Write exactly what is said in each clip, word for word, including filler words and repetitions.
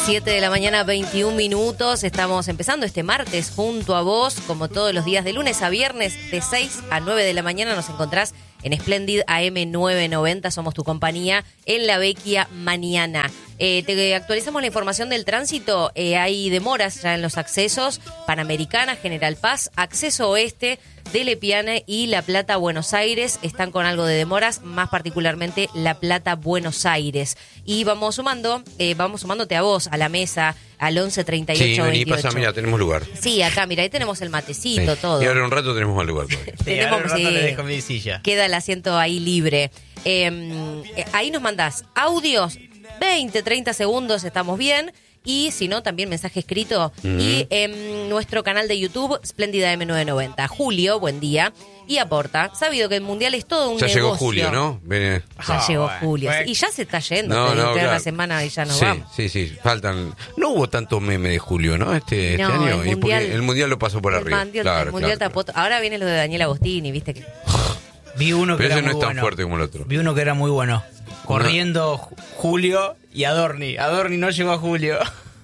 siete de la mañana, veintiún minutos. Estamos empezando este martes junto a vos, como todos los días de lunes a viernes, de seis a nueve de la mañana. Nos encontrás en Splendid A M novecientos noventa. Somos tu compañía en la vecchia mañana. Eh, te actualizamos la información del tránsito. Eh, hay demoras ya en los accesos. Panamericana, General Paz, Acceso Oeste, de Lepiane y La Plata, Buenos Aires. Están con algo de demoras, más particularmente La Plata, Buenos Aires. Y vamos sumando, eh, vamos sumándote a vos, a la mesa, al once treinta y ocho Sí, vení, veintiocho. pasa, mira, tenemos lugar. Sí, acá, mira, ahí tenemos el matecito, Sí. todo. Y ahora un rato tenemos más lugar. Sí, Tenemos, ahora un rato sí. le dejo mi silla. Queda el asiento ahí libre. Eh, eh, ahí nos mandás audios, veinte, treinta segundos, estamos bien. Y si no, también mensaje escrito. Uh-huh. Y en nuestro canal de YouTube, Splendid A M novecientos noventa. Julio, buen día. Y aporta, sabido que el Mundial es todo un Ya negocio. llegó Julio, ¿no? Viene. Ya Ah, llegó bueno. Julio. Bueno. Y ya se está yendo. No, te- no, queda claro. una semana y ya nos sí, vamos. sí, sí, faltan. No hubo tanto meme de Julio, ¿no? Este, este No, año. el Y porque mundial- el mundial lo pasó por El arriba. mundial, claro, el mundial claro, tapó- Ahora viene lo de Daniel Agostini, viste que. Vi uno que Pero era ese no muy es tan bueno. fuerte como el otro. Vi uno que era muy bueno. Corriendo Ju- Julio y Adorni. Adorni no llegó a Julio.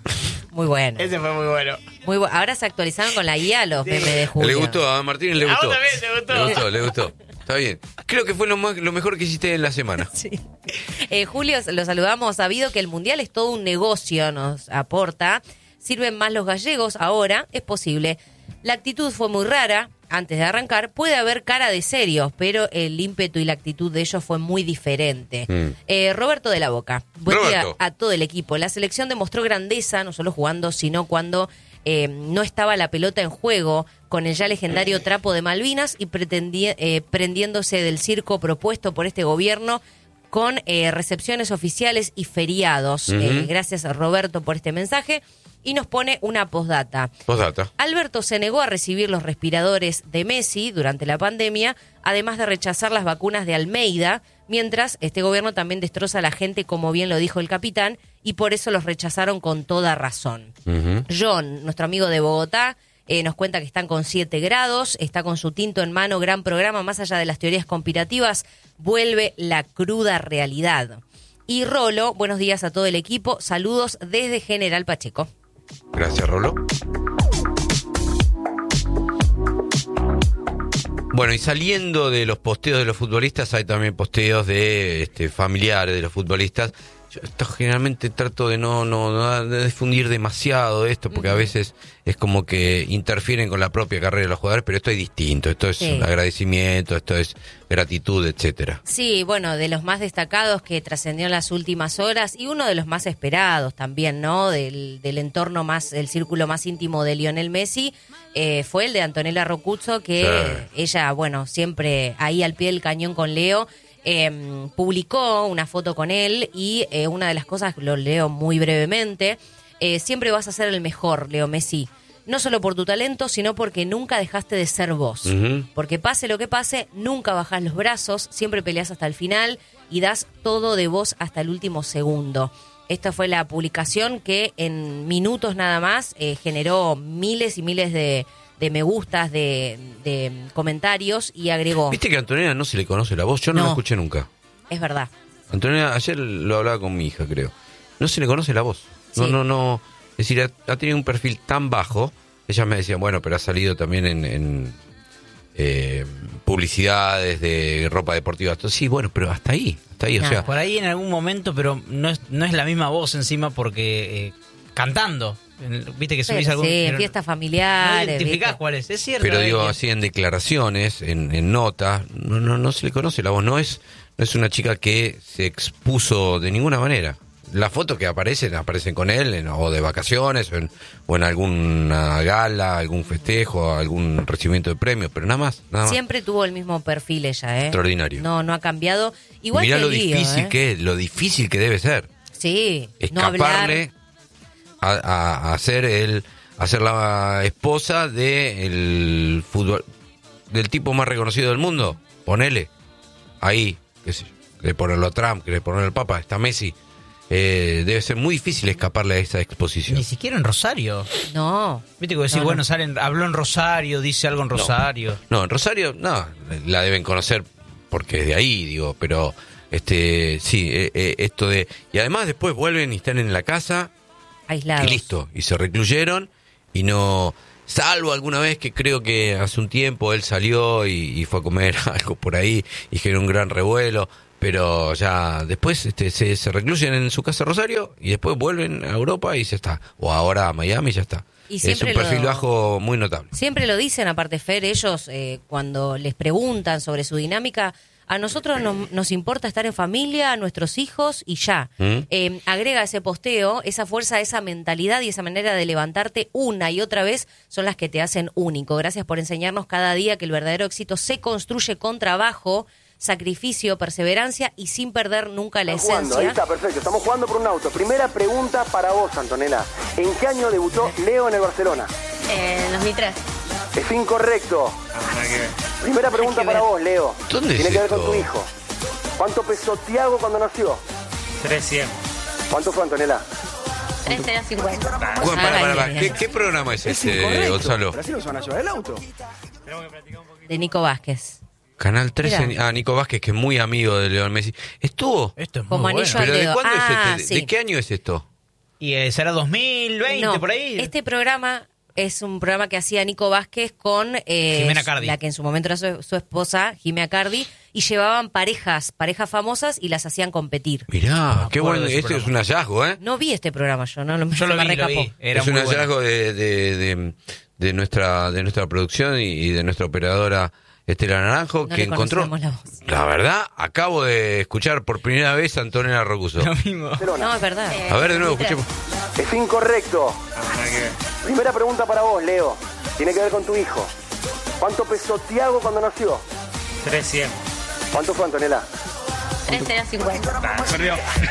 Muy bueno. Ese fue muy bueno. Muy bueno. Ahora se actualizaron con la guía los Sí. memes de Julio. Le gustó, a Martín le A vos gustó. también te gustó. Le gustó, le gustó. Está bien. Creo que fue lo, más, lo mejor que hiciste en la semana. Sí. Eh, Julio, lo saludamos. Sabido que el Mundial es todo un negocio, nos aporta. Sirven más los gallegos ahora, es posible. La actitud fue muy rara. Antes de arrancar, puede haber cara de serios, pero el ímpetu y la actitud de ellos fue muy diferente. Mm. Eh, Roberto de la Boca. Buen Roberto. día a todo el equipo. La selección demostró grandeza, no solo jugando, sino cuando eh, no estaba la pelota en juego, con el ya legendario trapo de Malvinas y pretendi- eh, prendiéndose del circo propuesto por este gobierno con eh, recepciones oficiales y feriados. Ujú. Eh, gracias a Roberto por este mensaje. Y nos pone una postdata. Postdata. Alberto se negó a recibir los respiradores de Messi durante la pandemia, además de rechazar las vacunas de Almeida, mientras este gobierno también destroza a la gente, como bien lo dijo el capitán, y por eso los rechazaron con toda razón. Ujú. John, nuestro amigo de Bogotá, eh, nos cuenta que están con siete grados, está con su tinto en mano, gran programa, más allá de las teorías conspirativas, vuelve la cruda realidad. Y Rolo, buenos días a todo el equipo, saludos desde General Pacheco. Gracias, Rolo. Bueno, y saliendo de los posteos de los futbolistas, hay también posteos de este, familiares de los futbolistas. Yo esto, generalmente trato de no, no, no de difundir demasiado esto, porque a veces es como que interfieren con la propia carrera de los jugadores, pero esto es distinto, esto es Sí. un agradecimiento, esto es gratitud, etcétera. Sí, bueno, de los más destacados que trascendió en las últimas horas y uno de los más esperados también, ¿no? Del, del entorno más, el círculo más íntimo de Lionel Messi, eh, fue el de Antonella Roccuzzo, que Sí. ella, bueno, siempre ahí al pie del cañón con Leo, eh, publicó una foto con él y eh, una de las cosas, lo leo muy brevemente, eh, siempre vas a ser el mejor, Leo Messi. No solo por tu talento, sino porque nunca dejaste de ser vos. Ujú. Porque pase lo que pase, nunca bajás los brazos, siempre peleas hasta el final y das todo de vos hasta el último segundo. Esta fue la publicación que en minutos nada más eh, generó miles y miles de, de me gustas, de, de comentarios y agregó, ¿Viste que a Antonella no se le conoce la voz? Yo no, No. la escuché nunca. es verdad. Antonella, ayer lo hablaba con mi hija, creo. No se le conoce la voz. No, Sí. no, no. Es decir, ha, ha tenido un perfil tan bajo. Ellas me decían, bueno, pero ha salido también en, en eh, publicidades de ropa deportiva. Entonces, sí, bueno, pero hasta ahí, hasta ahí. O Nah. sea, Por ahí en algún momento, pero no es, no es la misma voz encima porque eh, cantando. En- Viste que subís Pero algún... sí, pero fiestas no familiares. identificás ¿viste? cuál es, es cierto. pero eh, digo, que- así en declaraciones, en, en notas, no, no, no se le conoce la voz. No es, no es una chica que se expuso de ninguna manera. Las fotos que aparecen, aparecen con él, en- o de vacaciones, o en, o en alguna gala, algún festejo, algún recibimiento de premios, pero nada más, nada más. Siempre tuvo el mismo perfil ella, ¿eh? Extraordinario. No, no ha cambiado. Igual Mirá que lo Lío, difícil ¿eh? que es, lo difícil que debe ser. Sí, no hablar. Escaparle a, a, a ser el, a ser la esposa de el fútbol, del tipo más reconocido del mundo. Ponele ahí, qué sé yo, que ponerlo a Trump, que ponerlo al Papa, está Messi. Eh, debe ser muy difícil escaparle a esa exposición. Ni siquiera en Rosario. No. Viste que decís, No, no. bueno, salen, habló en Rosario, dice algo en Rosario. No, en Rosario, no, la deben conocer porque es de ahí, digo, pero este sí, eh, eh, esto de... Y además después vuelven y están en la casa Aislados. Y listo, y se recluyeron y no... Salvo alguna vez que creo que hace un tiempo él salió y, y fue a comer algo por ahí y generó un gran revuelo, pero ya después este, se, se recluyen en su casa Rosario y después vuelven a Europa y ya está. O ahora a Miami y ya está. Y es un perfil lo, bajo muy notable. Siempre lo dicen, aparte Fer, ellos eh, cuando les preguntan sobre su dinámica, a nosotros nos, nos importa estar en familia, a nuestros hijos y ya. ¿Mm? Eh, agrega ese posteo, esa fuerza, esa mentalidad y esa manera de levantarte una y otra vez son las que te hacen único. Gracias por enseñarnos cada día que el verdadero éxito se construye con trabajo, sacrificio, perseverancia y sin perder nunca la Estamos esencia. Jugando, ahí está, perfecto. Estamos jugando por un auto. Primera pregunta para vos, Antonella. ¿En qué año debutó Leo en el Barcelona? En eh, dos mil tres. Es incorrecto. Primera pregunta para vos, Leo. ¿Dónde Tiene es que ver esto? con tu hijo. ¿Cuánto pesó Tiago cuando nació? trescientos. ¿Cuánto fue, Antonella? tres cero cincuenta. Bueno, para, para, para. Ay, ¿Qué, ¿Qué programa es, Es este, incorrecto. Gonzalo? Pero así no se van a llevar el auto. De Nico Vázquez. Canal trece. Mirá. Ah, Nico Vázquez, que es muy amigo de León Messi. ¿Estuvo? Esto es muy Como bueno. anillo al ¿Pero de dedo. cuándo Ah, es este? sí. ¿De qué año es esto? Y eh, será dos mil veinte, No, por ahí. este programa es un programa que hacía Nico Vázquez con eh, Jimena Cardi. la que en su momento era su, su esposa, Jimena Cardi, y llevaban parejas, parejas famosas y las hacían competir. Mirá, me qué acuerdo bueno. de ese Este es un programa. hallazgo, ¿eh? No vi este programa yo, no lo, Yo se lo me vi, lo recapó. vi. Era es un muy bueno. hallazgo de, de, de, de nuestra de nuestra producción y, y de nuestra operadora Estela Naranjo, No que le encontró... conocemos la voz. La verdad, acabo de escuchar por primera vez a Antonella Rocuso. Lo mismo. No, es verdad. Eh, A ver, de nuevo, dos mil tres. escuchemos. Es incorrecto. Primera pregunta para vos, Leo. Tiene que ver con tu hijo. ¿Cuánto pesó Tiago cuando nació? trescientos. ¿Cuánto fue, Antonella? tres cero cincuenta. Perdió.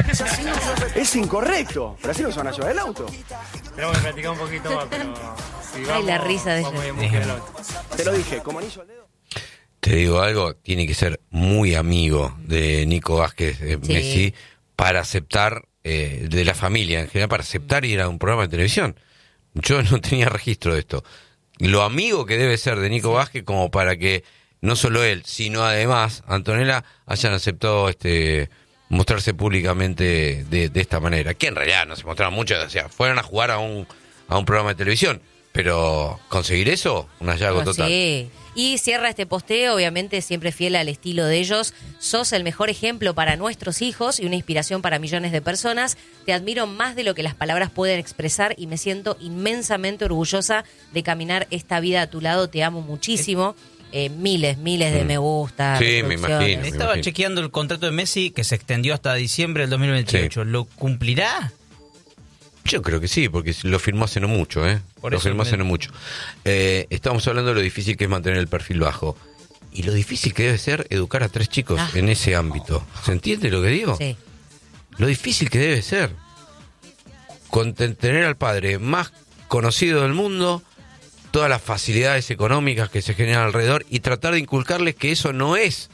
Es incorrecto. Pero así no se van a llevar el auto. Tenemos que practicar un poquito más, pero... Si Ay, la risa de vamos ella. en busca del auto. Te lo dije, como anillo al dedo. Te digo algo, tiene que ser muy amigo de Nico Vázquez eh, Sí. Messi para aceptar, eh, de la familia en general, para aceptar ir a un programa de televisión. Yo no tenía registro de esto. Lo amigo que debe ser de Nico Vázquez como para que no solo él, sino además Antonella hayan aceptado este mostrarse públicamente de, de esta manera. Que en realidad no se mostraron mucho, o sea, fueron a jugar a un, a un programa de televisión. Pero conseguir eso, un hallazgo No, total. sí. Y cierra este posteo, obviamente siempre fiel al estilo de ellos. Sos el mejor ejemplo para nuestros hijos y una inspiración para millones de personas. Te admiro más de lo que las palabras pueden expresar y me siento inmensamente orgullosa de caminar esta vida a tu lado. Te amo muchísimo. Eh, miles, miles de me gusta. Sí, me reproducciones. imagino. Estaba imagino. chequeando el contrato de Messi que se extendió hasta diciembre del dos mil veintiocho. Sí. ¿Lo cumplirá? Yo creo que sí, porque lo firmó hace no mucho, ¿eh? Por lo eso firmó me- hace no mucho. Eh, estamos hablando de lo difícil que es mantener el perfil bajo. Y lo difícil que debe ser educar a tres chicos Ah. en ese ámbito. ¿Se entiende lo que digo? Sí. Lo difícil que debe ser. Con ten- tener al padre más conocido del mundo, todas las facilidades económicas que se generan alrededor y tratar de inculcarles que eso no es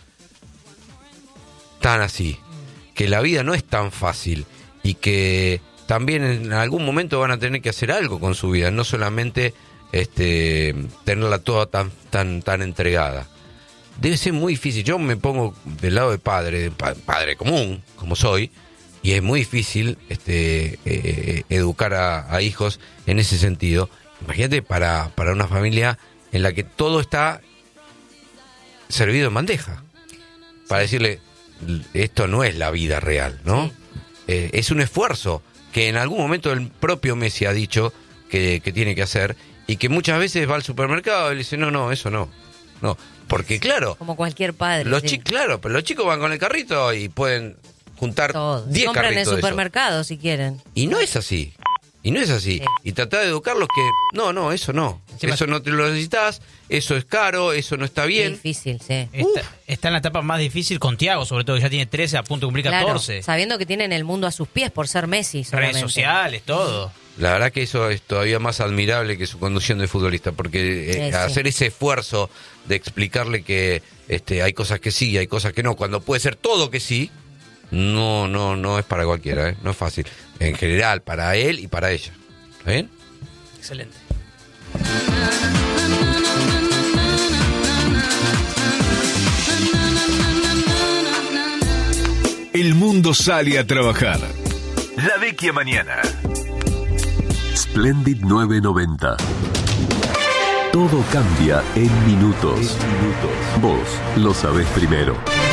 tan así. Que la vida no es tan fácil y que también en algún momento van a tener que hacer algo con su vida, no solamente este tenerla toda tan tan tan entregada. Debe ser muy difícil. Yo me pongo del lado de padre, de pa- padre común, como soy, y es muy difícil este eh, educar a, a hijos en ese sentido. Imagínate para, para una familia en la que todo está servido en bandeja. Para decirle, esto no es la vida real, ¿no? Sí. Eh, es un esfuerzo que en algún momento el propio Messi ha dicho que, que tiene que hacer y que muchas veces va al supermercado y le dice, no, no, eso no. No, porque claro, Como cualquier padre. los sí. chicos, claro, pero los chicos van con el carrito y pueden juntar Todo. diez Compran en el carritos de eso. supermercado si quieren. Y no es así. Y no es así. Sí. Y tratar de educarlos que, no, no, eso no. Encima- Eso no te lo necesitas, eso es caro, eso no está Qué bien. difícil, sí. Está, está en la etapa más difícil con Thiago, sobre todo, que ya tiene trece, a punto de cumplir Claro, catorce. sabiendo que tienen el mundo a sus pies por ser Messi. Redes solamente. sociales, todo. La verdad que eso es todavía más admirable que su conducción de futbolista, porque eh, Sí, sí. hacer ese esfuerzo de explicarle que este, hay cosas que sí y hay cosas que no, cuando puede ser todo que sí, no, no, no es para cualquiera, ¿eh? No es fácil. En general, para él y para ella. ¿Está bien? Excelente. El mundo sale a trabajar. La vecchia mañana. Splendid nueve noventa. Todo cambia en minutos. Vos lo sabés primero.